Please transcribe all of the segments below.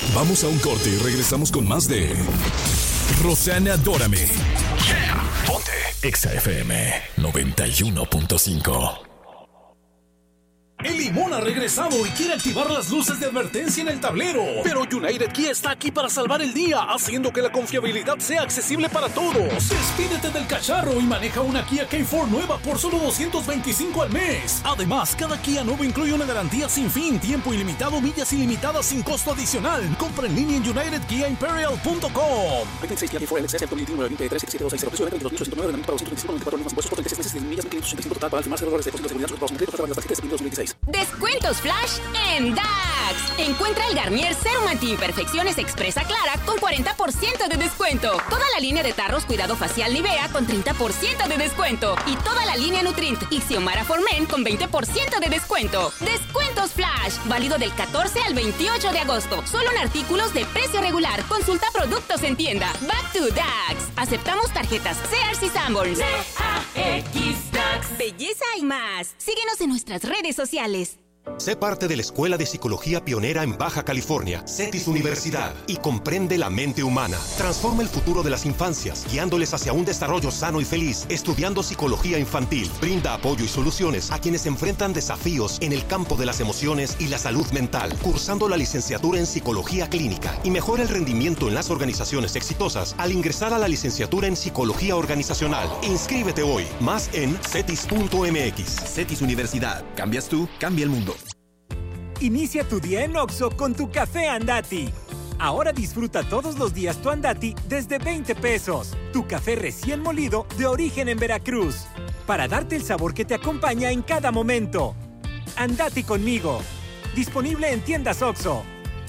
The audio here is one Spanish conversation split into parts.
Vamos a un corte y regresamos con más de Rosanna Adórame. Yeah. Ponte Exa FM 91.5. El Limón ha regresado y quiere activar las luces de advertencia en el tablero. Pero United Kia está aquí para salvar el día, haciendo que la confiabilidad sea accesible para todos. Despídete del cacharro y maneja una Kia K4 nueva por solo $225 al mes. Además, cada Kia nuevo incluye una garantía sin fin, tiempo ilimitado, millas ilimitadas sin costo adicional. Compra en línea en unitedkiaimperial.com. Descuentos flash en DAX. Encuentra el Garnier Serum Anti-Imperfecciones Expresa Clara con 40% de descuento. Toda la línea de tarros Cuidado Facial Nivea con 30% de descuento. Y toda la línea Nutrint y Xiomara Formen con 20% de descuento. Descuentos flash. Válido del 14 al 28 de agosto. Solo en artículos de precio regular. Consulta productos en tienda. Back to DAX. Aceptamos tarjetas Sears y Sanborns. DAX DAX. Belleza y más. Síguenos en nuestras redes sociales. Sé parte de la Escuela de Psicología pionera en Baja California, CETIS Universidad, y comprende la mente humana. Transforma el futuro de las infancias, guiándoles hacia un desarrollo sano y feliz, estudiando psicología infantil. Brinda apoyo y soluciones a quienes enfrentan desafíos en el campo de las emociones y la salud mental, cursando la licenciatura en Psicología Clínica, y mejora el rendimiento en las organizaciones exitosas al ingresar a la licenciatura en Psicología Organizacional. Inscríbete hoy, más en cetis.mx. CETIS Universidad. Cambias tú, cambia el mundo. Inicia tu día en Oxxo con tu café Andati. Ahora disfruta todos los días tu Andati desde 20 pesos. Tu café recién molido de origen en Veracruz. Para darte el sabor que te acompaña en cada momento. Andati conmigo. Disponible en tiendas Oxxo.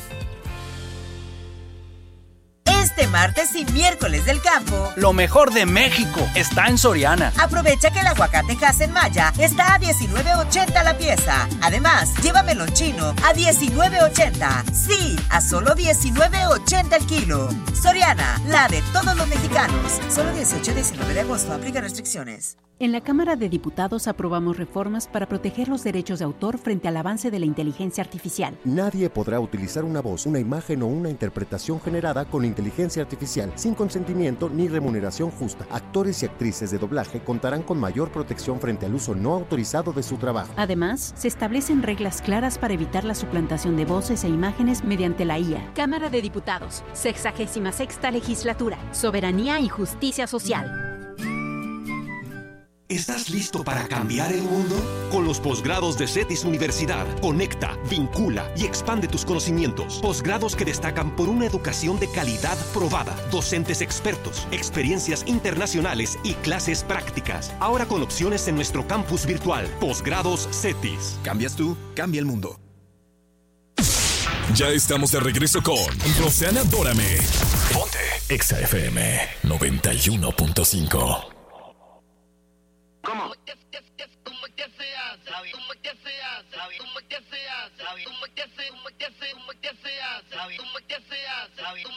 Este martes y miércoles del campo, lo mejor de México está en Soriana. Aprovecha que el aguacate Hass Maya está a $19.80 la pieza. Además, llévamelo chino a $19.80. Sí, a solo $19.80 el kilo. Soriana, la de todos los mexicanos. Solo 18 y 19 de agosto. Aplica restricciones. En la Cámara de Diputados aprobamos reformas para proteger los derechos de autor frente al avance de la inteligencia artificial. Nadie podrá utilizar una voz, una imagen o una interpretación generada con inteligencia artificial sin consentimiento ni remuneración justa. Actores y actrices de doblaje contarán con mayor protección frente al uso no autorizado de su trabajo. Además, se establecen reglas claras para evitar la suplantación de voces e imágenes mediante la IA. Cámara de Diputados, 66ª Legislatura, Soberanía y Justicia Social. ¿Estás listo para cambiar el mundo? Con los posgrados de CETIS Universidad, conecta, vincula y expande tus conocimientos. Posgrados que destacan por una educación de calidad probada, docentes expertos, experiencias internacionales y clases prácticas. Ahora con opciones en nuestro campus virtual. Posgrados CETIS. Cambias tú, cambia el mundo. Ya estamos de regreso con Rosanna Adórame. Ponte Exa FM 91.5. ¿Cómo? ¿Cómo que se hace? ¿Cómo que se hace? ¿Cómo que se hace? ¿Cómo que se hace? ¿Cómo que se hace? ¿Cómo que se hace?